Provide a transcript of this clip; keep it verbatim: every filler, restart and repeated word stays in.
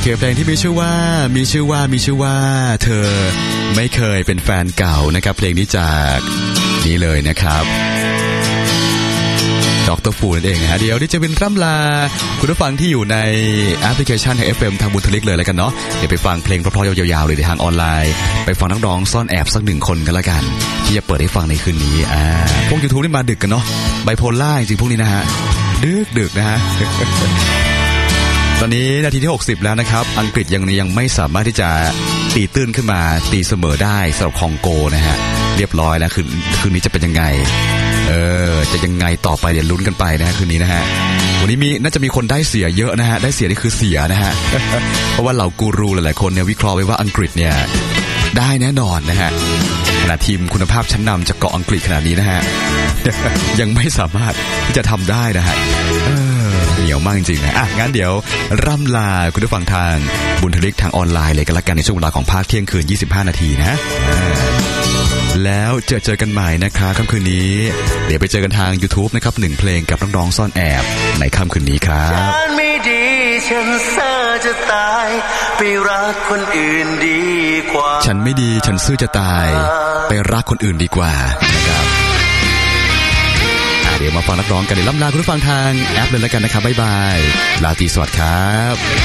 นี่คือเพลงที่มีชื่อว่ามีชื่อว่ามีชื่อว่าเธอไม่เคยเป็นแฟนเก่านะครับเพลงนี้จากนี่เลยนะครับดร.ฟูนั่นเองนะฮะเดี๋ยวที่จะเป็นร่ำลาคุณผู้ฟังที่อยู่ในแอปพลิเคชันของ เอฟ เอ็ม ทางบุญทลิกเลยแล้วกันเนาะเดี๋ยวไปฟังเพลงเพราะๆยาวๆเลยในทางออนไลน์ไปฟังนักร้องซ่อนแอบสักหนึ่งคนกันละกันที่จะเปิดให้ฟังในคืนนี้อ่าพวก YouTube นี่มาดึกกันเนาะไบโพล่าจริงๆพวกนี้นะฮะดึกดึกนะฮะ ตอนนี้นาทีที่หกสิบแล้วนะครับอังกฤษยังยังไม่สามารถที่จะตีตื้นขึ้นมาตีเสมอได้สำหรับคองโกนะฮะเรียบร้อยแล้วคืนคืนนี้จะเป็นยังไงเออจะยังไงต่อไปเดี๋ยวลุ้นกันไปนะฮะคืนนี้นะฮะวันนี้มีน่าจะมีคนได้เสียเยอะนะฮะได้เสียนี่คือเสียนะฮะ เพราะว่าเหล่ากูรูหลายๆคนเนี่ยวิเคราะห์ไว้ว่าอังกฤษเนี่ยได้แน่นอนนะฮะขณะทีมคุณภาพชั้นนำจากเกาะอังกฤษขนาดนี้นะฮะ ยังไม่สามารถที่จะทำได้นะฮะเหนียวมากจริงๆนะอ่ะงั้นเดี๋ยวร่ำลาคุณผู้ฟังทางบุญทลิกทางออนไลน์เลยกันละกันในช่วงเวลาของภาคเที่ยงคืนยี่สิบห้านาทีนะแล้วเจอเจอกันใหม่นะครับค่ำคืนนี้เดี๋ยวไปเจอกันทาง YouTube นะครับหนึ่งเพลงกับน้องๆซ่อนแอบในค่ำคืนนี้ครับฉันไม่ดีฉันเซ่อจะตายไปรักคนอื่นดีกว่าฉันไม่ดีฉันซื่อจะตายไปรักคนอื่นดีกว่านะครับเดี๋ยวมาฟังนักร้องกันเดี๋ยวล่ำลาคุณผู้ฟังทางแอปเลยแล้วกันนะครับบ๊ายบายลาตรีสวัสดิ์ครับ